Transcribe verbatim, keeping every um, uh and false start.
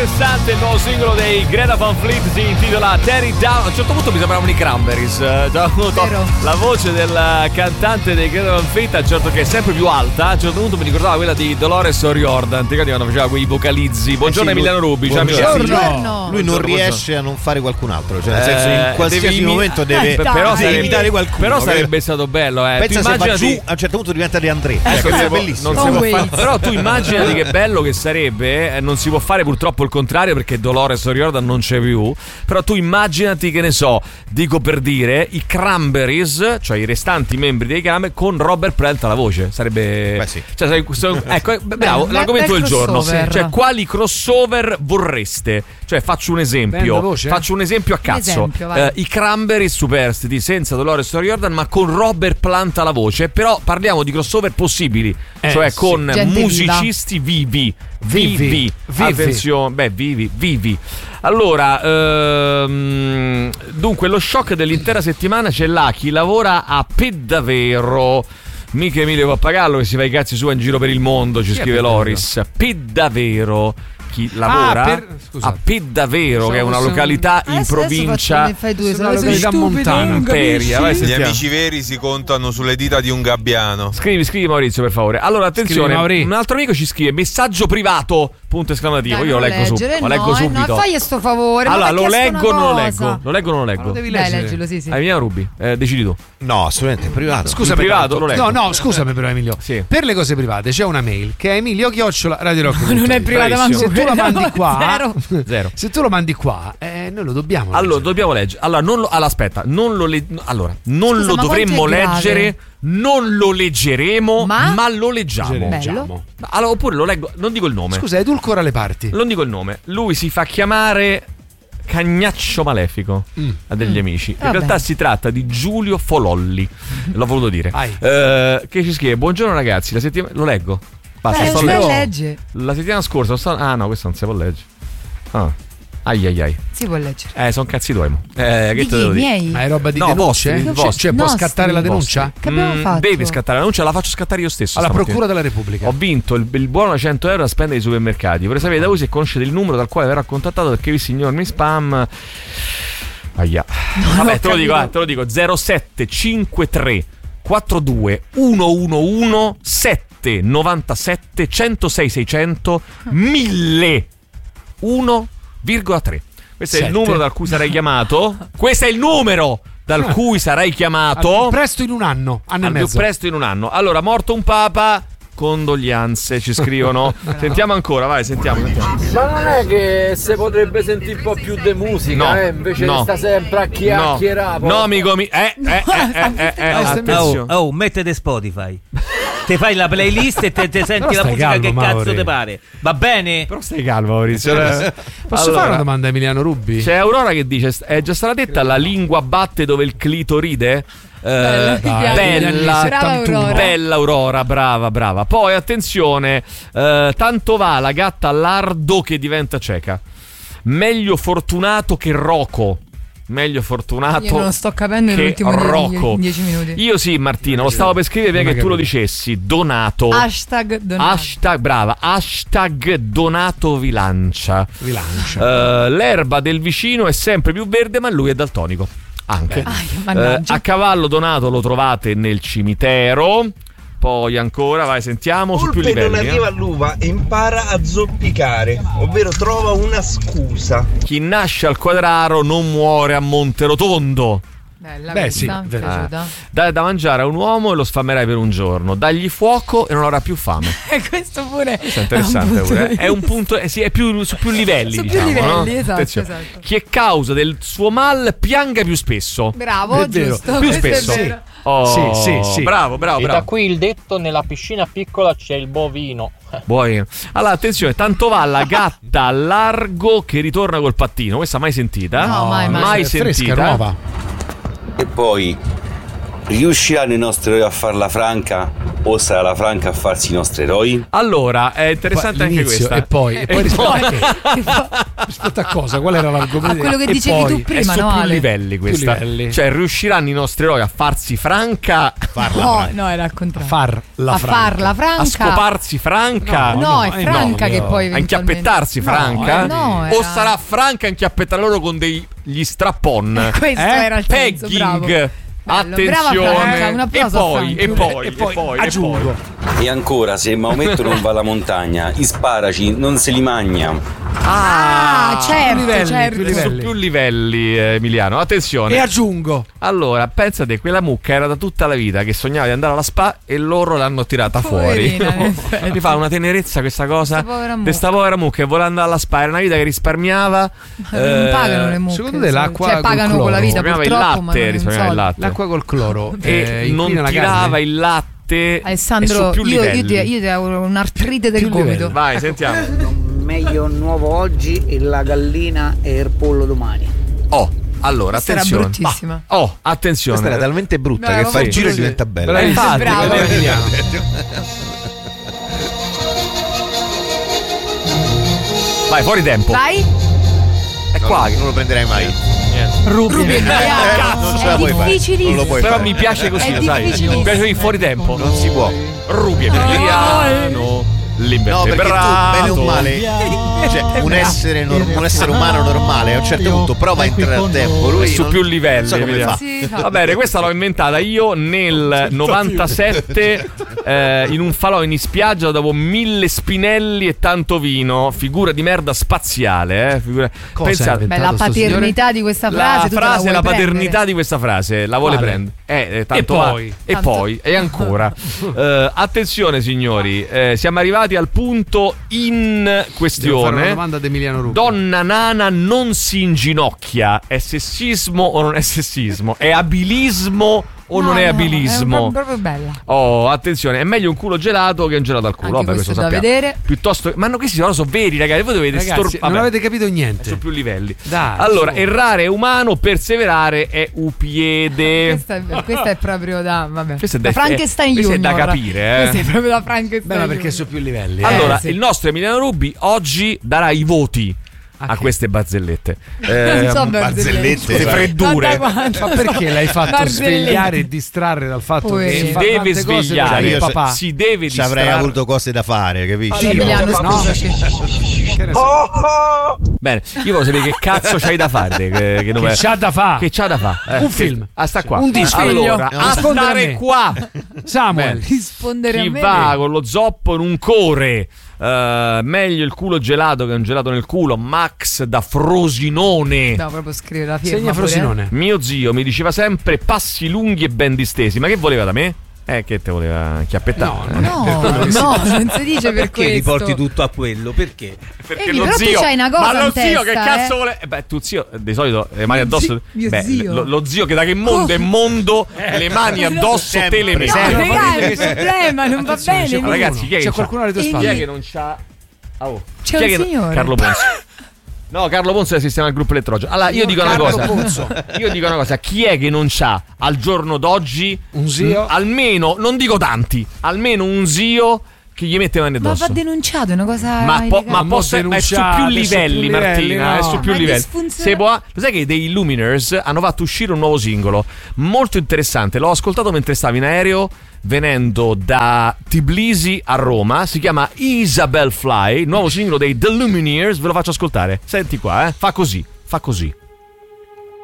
interessante il nuovo singolo dei Greta Van Fleet, si intitola Tear It Down. A un certo punto mi sembravano i Cranberries. La voce del cantante dei Greta Van Fleet, a un certo che è sempre più alta, a un certo punto mi ricordava quella di Dolores O'Riordan, ti quando faceva quei vocalizzi. Buongiorno eh sì, Emiliano Rubi. Buongiorno. Buongiorno. Lui non riesce a non fare qualcun altro, cioè nel senso in qualsiasi devi, momento deve, eh, però deve sarebbe, imitare qualcuno. Però sarebbe stato bello, eh. Pensa Tu se va immaginati... giù, a un certo punto diventa De André. Ecco, è può, bellissimo. Non si può fare, però tu immaginati che bello che sarebbe, eh, non si può fare purtroppo il contrario perché Dolores O'Riordan non c'è più, però tu immaginati che ne so, dico per dire, i Cranberries, cioè i restanti membri dei Cranberries con Robert Plant alla voce, sarebbe Beh, sì. cioè, ecco, bravo, Beh, l'argomento beh, del giorno, crossover. cioè quali crossover vorreste? Cioè faccio un esempio, faccio un esempio a cazzo, esempio, eh, i Cranberries superstiti senza Dolores O'Riordan ma con Robert Plant alla voce, però parliamo di crossover possibili, eh, cioè sì. con Gente musicisti vivi. Vivi, Vivi. Vivi. attenzione, beh, vivi, vivi. Allora, ehm, dunque, lo shock dell'intera settimana c'è là chi lavora a Pedavero. Mica Emilio Pappagallo che si fa i cazzi sua in giro per il mondo, ci Chi è scrive Pedavero? Loris. Pedavero. Chi lavora Ah, per- a Pedavero, che è una Pensavo località in Adesso- adesso provincia faccio- fai due, Sono sono località stupido, montana. non Imperia. Vai, capisci? Gli sentiamo. amici veri si contano sulle dita di un gabbiano. Scrivi, scrivi Maurizio per favore. Allora attenzione, Scrivi, Mauri. un altro amico ci scrive messaggio privato, punto esclamativo. Dai, Io lo non leggo, su, leggere, lo leggo no, eh, subito. no, fai sto favore. Allora, ma lo mi ha chiesto leggo o una non lo cosa. leggo? Lo leggo o non lo Ma leggo? lo devi Dai, leggere. leggilo, sì, sì. Eh, Emiliano Rubi, eh, decidi tu. No, assolutamente privato. Scusa, In privato lo leggo. No, no, scusami però Emilio. Sì. Per le cose private c'è una mail che è Emilio chiocciola Radio Rock. Non è privata manco Se tu la quella, mandi qua, zero. Zero. se tu lo mandi qua, eh, noi lo dobbiamo. Allora, leggere. dobbiamo leggere. Allora, non lo, allora, aspetta, non lo le- allora, non Scusa, lo ma dovremmo quanto è grave? leggere, non lo leggeremo, ma, Ma? lo leggiamo. Leggiamo. Allora, oppure lo leggo, non dico il nome. Scusa, edulcora le parti. Non dico il nome. Lui si fa chiamare Cagnaccio Malefico Mm. a degli amici. In Vabbè. realtà si tratta di Giulio Fololli. L'ho voluto dire. Vai. Eh, che ci scrive: buongiorno ragazzi, la settimana. Lo leggo. Basta, Eh, sto non leggendo. legge. La settimana scorsa sto... Ah no, questo non si può leggere. Ah. Ai ai ai. Si può leggere. Eh, sono cazzi tuoi. mo. Eh, che Di te devo chi? dire? Miei? Ma è roba di No, denunce? vostri, Cioè, vostri. cioè, può Nostri. scattare la denuncia? Che abbiamo Mm, fatto? Devi scattare la denuncia, la faccio scattare io stesso. Alla stamattina. Procura della Repubblica. Ho vinto il, il buono cento euro da spendere ai supermercati. Vorrei sapere da voi se conoscete il numero dal quale verrà contattato perché vi signor mi spam. Aia. Vabbè, te lo dico, eh, te lo dico. zero sette cinque tre quattro due uno uno uno sette nove sette uno zero sei seicento mille uno virgola tre. Questo è il Sette. numero dal cui sarai chiamato. Questo è il numero dal cui sarai Al chiamato. più presto in un anno, anno e Al più mezzo. presto in un anno. Allora, morto un papa, condoglianze, ci scrivono. Sentiamo ancora, vai, sentiamo. sentiamo. Ma non è che se potrebbe sentire un po' più di musica, No, eh? Invece no. sta sempre a chiacchierare. No, no, amico mi. Eh, eh, eh, eh, eh, Oh, attenzione. Oh, oh, mettete Spotify. Te fai la playlist e te, te senti Però la stai musica calmo, che cazzo Mauri. te pare. Va bene? Però stai calmo, Maurizio. Posso Allora, fare una domanda a Emiliano Rubi? C'è Aurora che dice: è già stata detta la lingua batte dove il clito ride? Bella, Eh, mi piace. bella, Brava Aurora. bella Aurora, brava, brava. Poi attenzione, eh, tanto va la gatta all'ardo che diventa cieca. Meglio fortunato che Rocco. Meglio fortunato Io non sto capendo che nell'ultimo Rocco. dieci minuti. Io sì, Martino, lo stavo per scrivere prima Non che hai tu lo capito. dicessi. Donato. Hashtag donato. Hashtag, brava, hashtag Donato Vilancia. Rilancia. Eh, l'erba del vicino è sempre più verde, ma lui è daltonico. Anche. Ah, io, Eh, mannaggia. a cavallo Donato lo trovate nel cimitero. Poi ancora, vai, sentiamo su più Volpe non livelli. arriva eh. all'uva e impara a zoppicare, ovvero trova una scusa. Chi nasce al Quadraro non muore a Monterotondo. Bella Beh, questa, sì, mi è vero. piaciuta. Dai da mangiare a un uomo e lo sfamerai per un giorno. Dagli fuoco e non avrà più fame. E questo pure Questo è interessante un punto pure. di eh. È un punto, eh, sì, è più su più livelli, Su più diciamo, livelli, no? esatto, Attenzione. esatto. Chi è causa del suo mal pianga più spesso. Bravo, È vero. giusto. Più questo è spesso. vero. Oh, Sì, sì, sì. Bravo, bravo, E da bravo. qui il detto: nella piscina piccola c'è il bovino. Buoni. Allora, attenzione, tanto va la gatta a largo che ritorna col pattino. Questa mai sentita? No, mai, mai. mai È fresca, sentita. nuova. E poi riusciranno i nostri eroi a farla franca o sarà la franca a farsi i nostri eroi? Allora, è interessante anche L'inizio, questa. e poi, e poi E rispetto poi- a che? Rispetto a cosa? Qual era l'argomento? A quello che E dicevi poi- tu prima, è su no, più Ale? livelli questa. Più livelli. Cioè, riusciranno i nostri eroi a farsi franca, No, no, era al contrario. Far la a franca. farla franca. a scoparsi franca, No, no, è eh, franca no, che no. poi a inchiappettarsi franca, eh, no, o era- sarà franca a inchiappettare loro con degli strap-on. Questo Eh? era il senso, bravo. Pegging. Bello, brava Attenzione. Franca, un e applauso a poi, Franca. e poi, E poi, e poi, aggiungo. e poi. E ancora, se Maometto non va alla montagna, i sparaci non se li magna. Ah, certo, livelli, certo. più Su livelli. più livelli, eh, Emiliano. Attenzione. E aggiungo. Allora, pensate, quella mucca era da tutta la vita che sognava di andare alla spa e loro l'hanno tirata Poverina, in fuori. effetti. Mi fa una tenerezza questa cosa. Questa povera Di mucca. sta povera mucca che voleva andare alla spa, era una vita che risparmiava. Non eh, pagano le mucche. secondo te l'acqua cioè, col pagano cloro? con la vita risparmiava il purtroppo, ma latte, non risparmiava il soldi. latte. L'acqua col cloro E eh, non inquina la tirava carne? il latte. e Alessandro, su più io, io, livelli. ti, io ti auguro un'artrite del Più gomito. livelli. Vai, sentiamo. Meglio nuovo oggi e la gallina e il pollo domani. Oh, allora, Questa era attenzione. bruttissima. Oh, attenzione. Questa era talmente brutta Bravo, che fa il sì. giro e Sì. diventa bella. Bravi, infatti, bravo. bravo Emiliano. Vai, fuori tempo. Vai, È No, qua. non lo prenderai mai. Rubi, non ce la è puoi fare. difficilissimo. Non lo puoi Però fare. mi piace così, È sai. difficilissimo. Mi piace il fuori tempo. Non si può. Rubi Emiliano. No, perché tu, bene o male, cioè, un essere, nor- un essere umano normale a un certo punto prova a entrare a tempo. Lui È su non- più livelli. non so come Emiliano. fa. Sì, fa- Va bene, questa l'ho inventata io nel novantasette eh, in un falò in spiaggia dopo mille spinelli e tanto vino. Figura di merda spaziale, eh? Figura... Cosa Pensate, hai Beh, la inventato, sto paternità di questa la frase, tu te la frase, vuoi la prendere. paternità di questa frase la vuole Quale? prendere. Eh, eh, tanto E va. poi? E Tanto- poi, e ancora. Eh, attenzione, signori, eh, siamo arrivati al punto in Devo fare una questione. domanda ad Emiliano Rubi. Donna nana non si inginocchia. È sessismo o non è sessismo? È abilismo o No, non è no, abilismo? È proprio bella. Oh, attenzione, è meglio un culo gelato che un gelato al culo. Anche Vabbè, questo questo è da sappiamo. vedere. Piuttosto, ma no, questi sono veri, ragazzi. Voi dovete Ragazzi, stor- non vabbè, avete capito è niente. su più livelli. Dai, Allora, su. errare è umano, perseverare è upiede. Questa è, questa è proprio da vabbè. Questo è da da- Frankenstein questo è Junior. da capire, eh. Questo è proprio da Frankenstein. Beh, ma perché Junior. su più livelli. eh. Allora, sì. il nostro Emiliano Rubi oggi darà i voti A a che? queste barzellette. Non Eh, so barzellette, barzellette. le freddure. Guarda quanto- Ma perché l'hai fatto Barzellette. svegliare e distrarre dal fatto Poverino. che si fa deve tante cose svegliare, per Io il se- papà? si deve Ci avrei distrarre. avuto cose da fare, capisci? Sì, Emiliano, no. scusaci. Che ne so? Bene, io voglio sapere che cazzo c'hai da fare. Che, che, dove- Che c'ha da fa? che c'ha da fare? Un film. Ah, sta qua. Un disco. Allora, No, a rispondere a stare me. qua. Samuel. Bene. Rispondere Chi a me. va con lo zoppo in un core. Eh, meglio il culo gelato che un gelato nel culo. Max da Frosinone. No, proprio scrivere la firma. Segna pure, eh. Frosinone. Mio zio mi diceva sempre passi lunghi e ben distesi. Ma che voleva da me? Eh, che te voleva chiappettare? No, No, no, non si dice per Perché questo. riporti tutto a quello? Perché? Perché Ehi, lo però tu zio, c'hai una cosa ma lo in zio che testa, cazzo eh. vuole? Eh beh, tu zio di solito le mani Mio addosso. zi- mio beh, zio. Lo, lo zio che da che mondo è mondo, le mani addosso te le metti. No, Sempre. raga, è un problema, non va Attenzione, bene. c'è Ma ragazzi, chi è che C'è c'ha- qualcuno alle tue Chi- Chi spalle? è che non c'ha? Oh. C'è Chi è un che- signore. Carlo Ponzi. No, Carlo Ponzi è il sistema del gruppo elettrogeno. Allora, io Signor dico una Carlo cosa. Ponzo. Io dico una cosa, chi è che non c'ha al giorno d'oggi Un zio? mh, almeno, non dico tanti, almeno un zio che gli mette le mani Ma addosso. va denunciato, è una cosa Ma, po- illegale. ma mo posso, ma è su denunciate, più su più livelli, livelli, Martina. no. È su più Ma livelli. disfunziona- Se può, lo sai che dei Luminers hanno fatto uscire un nuovo singolo molto interessante. L'ho ascoltato mentre stavo in aereo venendo da Tbilisi a Roma. Si chiama Isabel Fly, il nuovo singolo dei The Lumineers. Ve lo faccio ascoltare. Senti qua, eh. Fa così, fa così.